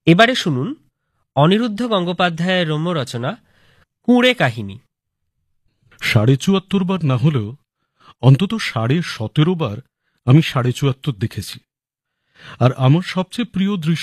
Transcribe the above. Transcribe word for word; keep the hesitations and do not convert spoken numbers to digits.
এবারে শুনুন অনিরুদ্ধ গঙ্গোপাধ্যায়ের রম্য রচনা কুঁড়ে কাহিনী। সাড়ে চুয়াত্তর বার না হলেও অন্তত সাড়ে সতেরো বার আমি সাড়ে চুয়াত্তর দেখেছি। আর আমার সবচেয়ে প্রিয় দৃশ্য